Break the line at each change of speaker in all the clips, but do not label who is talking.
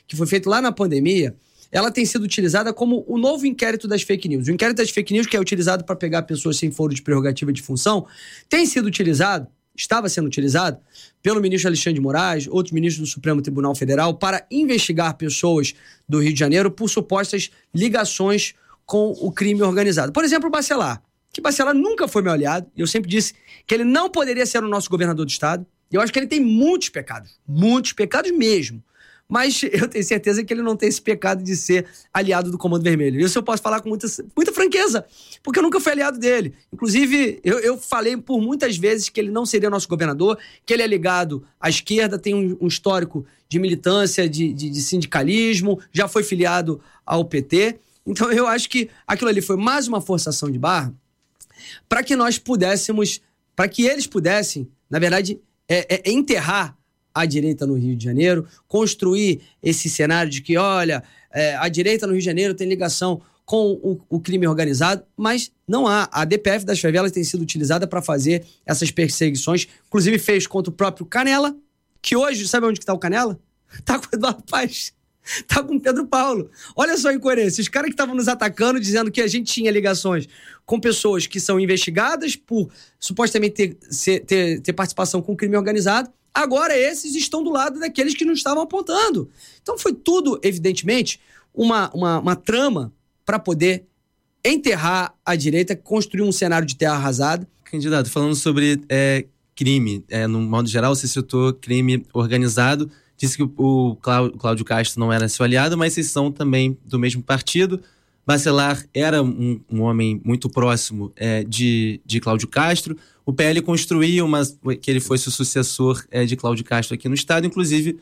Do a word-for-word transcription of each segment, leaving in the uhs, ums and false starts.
que foi feito lá na pandemia, ela tem sido utilizada como o novo inquérito das fake news. O inquérito das fake news, que é utilizado para pegar pessoas sem foro de prerrogativa de função, tem sido utilizado, estava sendo utilizado, pelo ministro Alexandre de Moraes, outros ministros do Supremo Tribunal Federal, para investigar pessoas do Rio de Janeiro por supostas ligações com o crime organizado. Por exemplo, o Bacelar, que Bacelar nunca foi meu aliado, e eu sempre disse que ele não poderia ser o nosso governador do estado. Eu acho que ele tem muitos pecados, muitos pecados mesmo. Mas eu tenho certeza que ele não tem esse pecado de ser aliado do Comando Vermelho. Isso eu posso falar com muita, muita franqueza, porque eu nunca fui aliado dele. Inclusive, eu, eu falei por muitas vezes que ele não seria nosso governador, que ele é ligado à esquerda, tem um, um histórico de militância, de, de, de sindicalismo, já foi filiado ao P T. Então eu acho que aquilo ali foi mais uma forçação de barra para que nós pudéssemos, para que eles pudessem, na verdade, é, é enterrar a direita no Rio de Janeiro, construir esse cenário de que, olha, é, a direita no Rio de Janeiro tem ligação com o, o crime organizado, mas não há. A D P F das favelas tem sido utilizada para fazer essas perseguições, inclusive fez contra o próprio Canela, que hoje, sabe onde que tá o Canela? Tá com o Eduardo Paes, tá com o Pedro Paulo. Olha só a incoerência, os caras que estavam nos atacando, dizendo que a gente tinha ligações com pessoas que são investigadas por supostamente ter, ser, ter, ter participação com o crime organizado, agora esses estão do lado daqueles que não estavam apontando. Então foi tudo, evidentemente, uma, uma, uma trama para poder enterrar a direita, construir um cenário de terra arrasada.
Candidato, falando sobre é, crime, é, no modo geral, você citou crime organizado, disse que o, o Cláudio Castro não era seu aliado, mas vocês são também do mesmo partido. Bacelar era um, um homem muito próximo é, de, de Cláudio Castro. O P L construía uma, que ele fosse o sucessor é, de Cláudio Castro aqui no estado, inclusive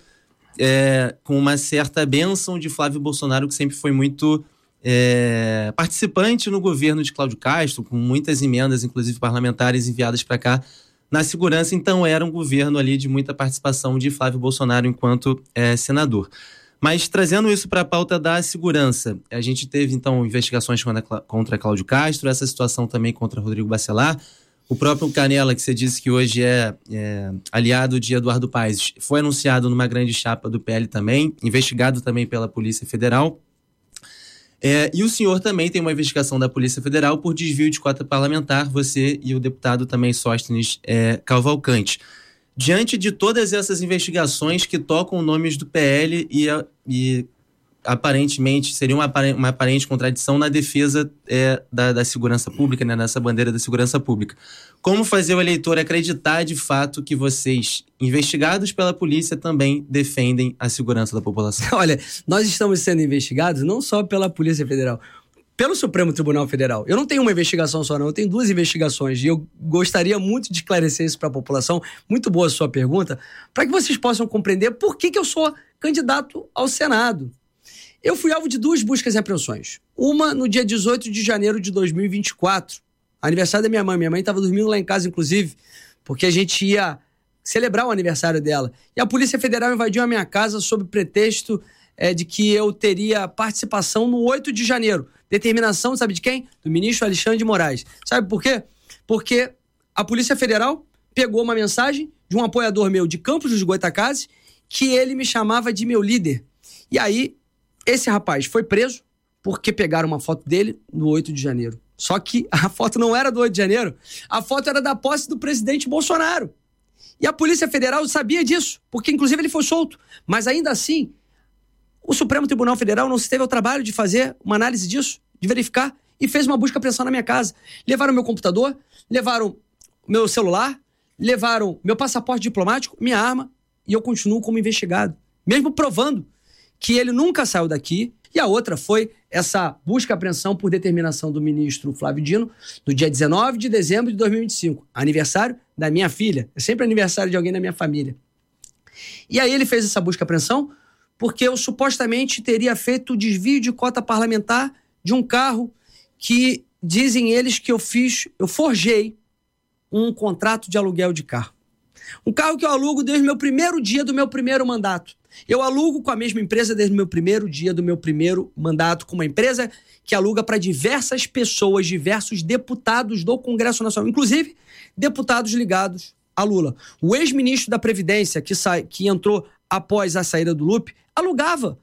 é, com uma certa bênção de Flávio Bolsonaro, que sempre foi muito é, participante no governo de Cláudio Castro, com muitas emendas, inclusive parlamentares, enviadas para cá na segurança. Então era um governo ali de muita participação de Flávio Bolsonaro enquanto é, senador. Mas trazendo isso para a pauta da segurança, a gente teve então investigações contra, contra Cláudio Castro, essa situação também contra Rodrigo Bacelar. O próprio Canela, que você disse que hoje é, é aliado de Eduardo Paes, foi anunciado numa grande chapa do P L também, investigado também pela Polícia Federal. É, e o senhor também tem uma investigação da Polícia Federal por desvio de cota parlamentar, você e o deputado também Sóstenes é, Cavalcante. Diante de todas essas investigações que tocam nomes do P L e, e aparentemente seria uma, uma aparente contradição na defesa é, da, da segurança pública, né, nessa bandeira da segurança pública. Como fazer o eleitor acreditar de fato que vocês, investigados pela polícia, também defendem a segurança da população?
Olha, nós estamos sendo investigados não só pela Polícia Federal, pelo Supremo Tribunal Federal. Eu não tenho uma investigação só, não. Eu tenho duas investigações. E eu gostaria muito de esclarecer isso para a população. Muito boa a sua pergunta, para que vocês possam compreender por que, que eu sou candidato ao Senado. Eu fui alvo de duas buscas e apreensões. Uma no dia dezoito de janeiro de dois mil e vinte e quatro, aniversário da minha mãe. Minha mãe estava dormindo lá em casa, inclusive, porque a gente ia celebrar o aniversário dela. E a Polícia Federal invadiu a minha casa sob pretexto é, de que eu teria participação no oito de janeiro. Determinação, sabe de quem? Do ministro Alexandre de Moraes. Sabe por quê? Porque a Polícia Federal pegou uma mensagem de um apoiador meu de Campos dos Goytacazes que ele me chamava de meu líder. E aí, esse rapaz foi preso porque pegaram uma foto dele no oito de janeiro. Só que a foto não era do oito de janeiro, a foto era da posse do presidente Bolsonaro. E a Polícia Federal sabia disso, porque inclusive ele foi solto. Mas ainda assim, o Supremo Tribunal Federal não se teve ao trabalho de fazer uma análise disso, de verificar, e fez uma busca e apreensão na minha casa. Levaram meu computador, levaram meu celular, levaram meu passaporte diplomático, minha arma, e eu continuo como investigado, mesmo provando que ele nunca saiu daqui. E a outra foi essa busca e apreensão por determinação do ministro Flávio Dino, no dia dezenove de dezembro de dois mil e vinte e cinco, aniversário da minha filha. É sempre aniversário de alguém da minha família. E aí ele fez essa busca e apreensão porque eu supostamente teria feito o desvio de cota parlamentar de um carro que dizem eles que eu fiz, eu forjei um contrato de aluguel de carro. Um carro que eu alugo desde o meu primeiro dia do meu primeiro mandato. Eu alugo com a mesma empresa desde o meu primeiro dia do meu primeiro mandato, com uma empresa que aluga para diversas pessoas, diversos deputados do Congresso Nacional, inclusive deputados ligados a Lula. O ex-ministro da Previdência, que, sa... que entrou após a saída do Lupe, alugava